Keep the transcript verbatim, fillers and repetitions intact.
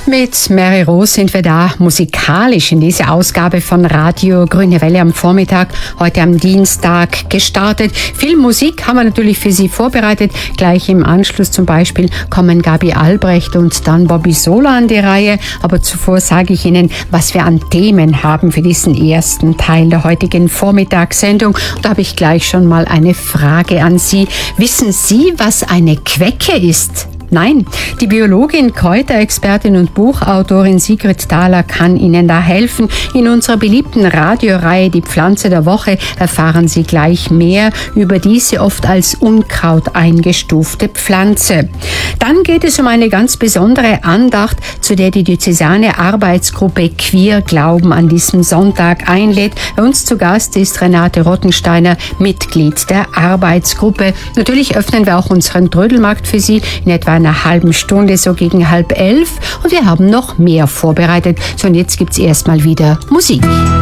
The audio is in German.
mit Mary Rose sind wir da musikalisch in diese Ausgabe von Radio Grüne Welle am Vormittag, heute am Dienstag gestartet. Viel Musik haben wir natürlich für Sie vorbereitet. Gleich im Anschluss zum Beispiel kommen Gabi Albrecht und dann Bobby Sola an die Reihe. Aber zuvor sage ich Ihnen, was wir an Themen haben für diesen ersten Teil der heutigen Vormittagssendung. Und da habe ich gleich schon mal eine Frage an Sie. Wissen Sie, was eine Quecke ist? Nein, die Biologin, Kräuterexpertin und Buchautorin Sigrid Thaler kann Ihnen da helfen. In unserer beliebten Radioreihe Die Pflanze der Woche erfahren Sie gleich mehr über diese oft als Unkraut eingestufte Pflanze. Dann geht es um eine ganz besondere Andacht, zu der die diözesane Arbeitsgruppe Queer Glauben an diesem Sonntag einlädt. Bei uns zu Gast ist Renate Rottensteiner, Mitglied der Arbeitsgruppe. Natürlich öffnen wir auch unseren Trödelmarkt für Sie in etwa einer halben Stunde, so gegen halb elf. Und wir haben noch mehr vorbereitet. So, und jetzt gibt's erstmal wieder Musik.